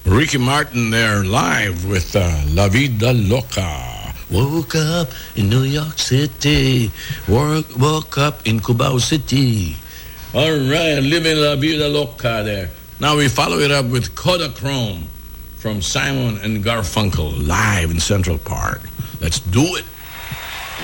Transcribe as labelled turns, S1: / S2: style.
S1: Ricky Martin there live with La Vida Loca. Woke up in New York City. Woke up in Cubao City. All right, living La Vida Loca there. Now we follow it up with Kodachrome from Simon and Garfunkel live in Central Park. Let's do it.